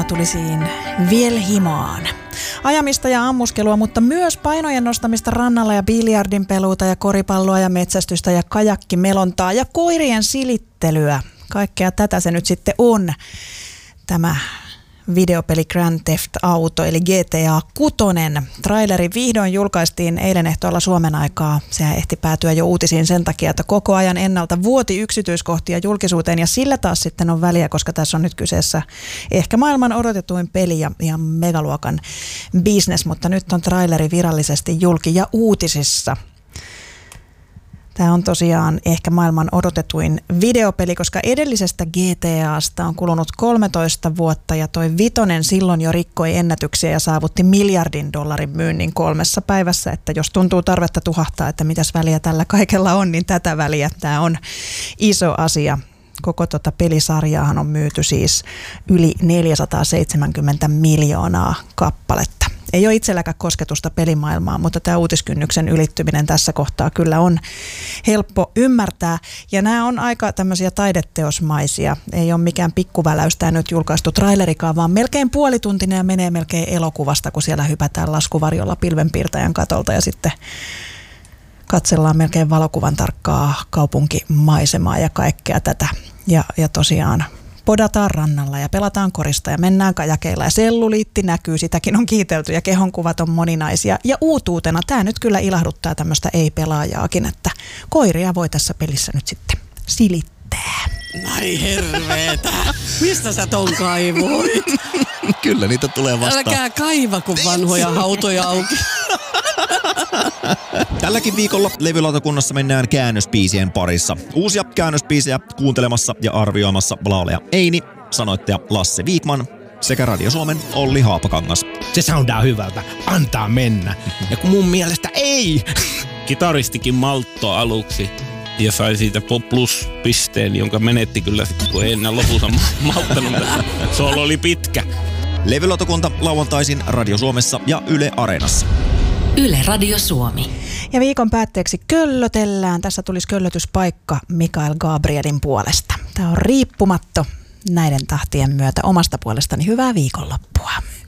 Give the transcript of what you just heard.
tulisiin Vielhimaan. Ajamista ja ammuskelua, mutta myös painojen nostamista rannalla ja biljardin peluuta ja koripalloa ja metsästystä ja kajakkimelontaa ja koirien silittelyä. Kaikkea tätä se nyt sitten on. Tämä videopeli Grand Theft Auto eli GTA 6. Traileri vihdoin julkaistiin eilen ehtoolla Suomen aikaa. Sehän ehti päätyä jo uutisiin sen takia, että koko ajan ennalta vuoti yksityiskohtia julkisuuteen ja sillä taas sitten on väliä, koska tässä on nyt kyseessä ehkä maailman odotetuin peli ja ihan megaluokan business, mutta nyt on traileri virallisesti julki ja uutisissa. Tämä on tosiaan ehkä maailman odotetuin videopeli, koska edellisestä GTAsta on kulunut 13 vuotta ja toi vitonen silloin jo rikkoi ennätyksiä ja saavutti $1 miljardin myynnin 3 päivässä, että jos tuntuu tarvetta tuhahtaa, että mitäs väliä tällä kaikella on, niin tätä väliä. Tämä on iso asia. Koko pelisarjaahan on myyty siis yli 470 miljoonaa kappaletta. Ei ole itselläkään kosketusta pelimaailmaan, mutta tämä uutiskynnyksen ylittyminen tässä kohtaa kyllä on helppo ymmärtää. Ja nämä on aika tämmöisiä taideteosmaisia. Ei ole mikään pikkuväläystä nyt julkaistu trailerikaan, vaan melkein puolituntinen ja menee melkein elokuvasta, kun siellä hypätään laskuvarjolla pilvenpiirtäjän katolta ja sitten katsellaan melkein valokuvan tarkkaa kaupunkimaisemaa ja kaikkea tätä. Ja tosiaan podataan rannalla ja pelataan korista ja mennään kajakeilla ja selluliitti näkyy, sitäkin on kiitelty ja kehonkuvat on moninaisia. Ja uutuutena tämä nyt kyllä ilahduttaa tämmöistä ei-pelaajaakin, että koiria voi tässä pelissä nyt sitten silittää. Ai herveetä, mistä sä ton kaivoit? Kyllä niitä tulee vastaan. Älkää kaiva, kun vanhoja hautoja auki. Tälläkin viikolla levylautakunnassa mennään käännösbiisien parissa. Uusia käännösbiisejä kuuntelemassa ja arvioimassa laulaja Eini, sanoittaja Lasse Viikman sekä Radio Suomen Olli Haapakangas. Se soundaa hyvältä, antaa mennä. Ja kun mun mielestä ei. Kitaristikin malttoi aluksi ja sai siitä plus-pisteen, jonka menetti kyllä sitten, kun ei enää lopulta malttanut. Solo oli pitkä. Levylautakunta lauantaisin Radio Suomessa ja Yle Areenassa. Yle Radio Suomi. Ja viikon päätteeksi köllötellään. Tässä tulisi köllötyspaikka Mikael Gabrielin puolesta. Tämä on riippumatto näiden tahtien myötä omasta puolestani. Hyvää viikonloppua.